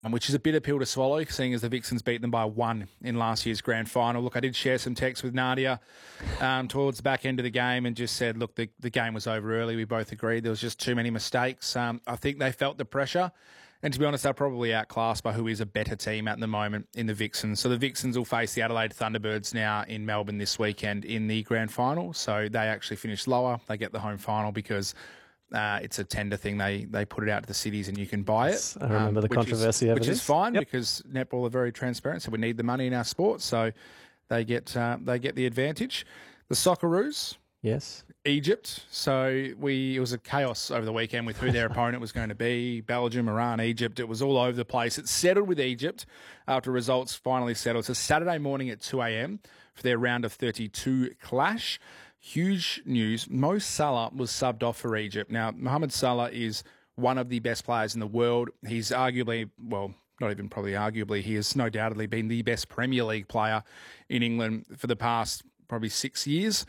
which is a bitter pill to swallow, seeing as the Vixens beat them by 1 in last year's grand final. Look, I did share some texts with Nadia towards the back end of the game and just said, look, the game was over early. We both agreed there was just too many mistakes. I think they felt the pressure. And to be honest, they're probably outclassed by who is a better team at the moment in the Vixens. So the Vixens will face the Adelaide Thunderbirds now in Melbourne this weekend in the grand final. So they actually finish lower. They get the home final because it's a tender thing. They put it out to the cities and you can buy it. I remember the controversy over which this. is fine because netball are very transparent. So we need the money in our sport. So they get the advantage. The Socceroos. Yes. Egypt. So it was a chaos over the weekend with who their opponent was going to be. Belgium, Iran, Egypt. It was all over the place. It settled with Egypt after results finally settled. So Saturday morning at 2 a.m. for their round of 32 clash. Huge news. Mo Salah was subbed off for Egypt. Now, Mohamed Salah is one of the best players in the world. He's arguably, well, not even probably arguably, he has no doubtedly been the best Premier League player in England for the past probably 6 years.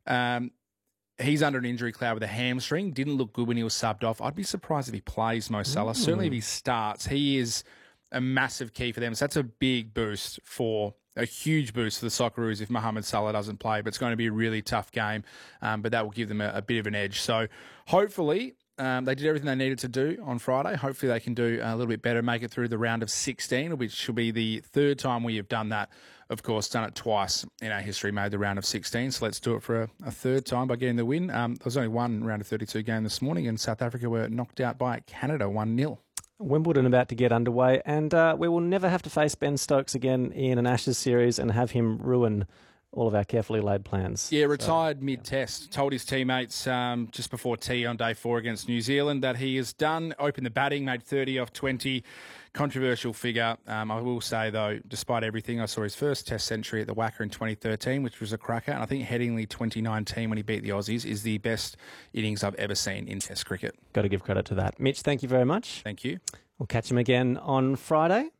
He's under an injury cloud with a hamstring. Didn't look good when he was subbed off. I'd be surprised if he plays Mo Salah. Certainly if he starts. He is a massive key for them. So that's a huge boost for the Socceroos if Mohamed Salah doesn't play. But it's going to be a really tough game. But that will give them a bit of an edge. So hopefully they did everything they needed to do on Friday. Hopefully they can do a little bit better, make it through the round of 16, which should be the third time we have done that. Of course, done it twice in our history, made the round of 16. So let's do it for a third time by getting the win. There was only one round of 32 game this morning, and South Africa were knocked out by Canada 1-0. Wimbledon about to get underway, and we will never have to face Ben Stokes again in an Ashes series and have him ruin all of our carefully laid plans. Yeah, retired mid-test. Told his teammates just before tea on day 4 against New Zealand that he is done. Opened the batting, made 30 off 20. Controversial figure. I will say, though, despite everything, I saw his first test century at the Wacker in 2013, which was a cracker. And I think Headingley 2019, when he beat the Aussies, is the best innings I've ever seen in Test cricket. Got to give credit to that. Mitch, thank you very much. Thank you. We'll catch him again on Friday.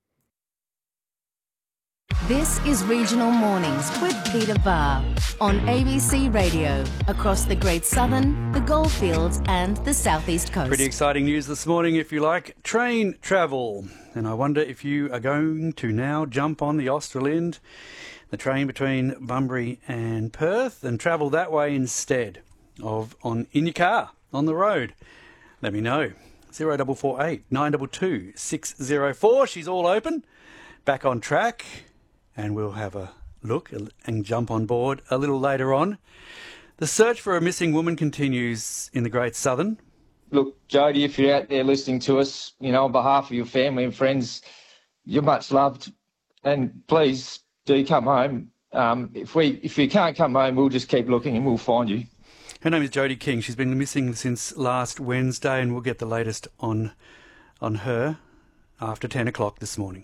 This is Regional Mornings with Peter Barr on ABC Radio across the Great Southern, the Goldfields and the South East Coast. Pretty exciting news this morning, if you like. Train travel. And I wonder if you are going to now jump on the Australind, the train between Bunbury and Perth, and travel that way instead of in your car, on the road. Let me know. 0448 922 604. She's all open. Back on track. And we'll have a look and jump on board a little later on. The search for a missing woman continues in the Great Southern. Look, Jody, if you're out there listening to us, on behalf of your family and friends, you're much loved. And please do come home. If you can't come home, we'll just keep looking and we'll find you. Her name is Jody King. She's been missing since last Wednesday, and we'll get the latest on her after 10 o'clock this morning.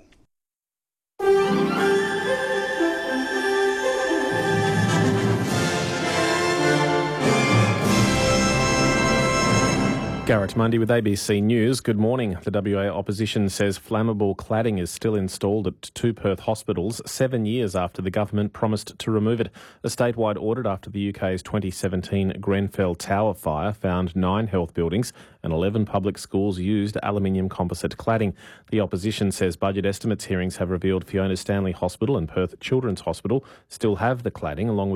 Garrett Mundy with ABC News. Good morning. The WA opposition says flammable cladding is still installed at 2 Perth hospitals 7 years after the government promised to remove it. A statewide audit after the UK's 2017 Grenfell Tower fire found 9 health buildings and 11 public schools used aluminium composite cladding. The opposition says budget estimates hearings have revealed Fiona Stanley Hospital and Perth Children's Hospital still have the cladding, along with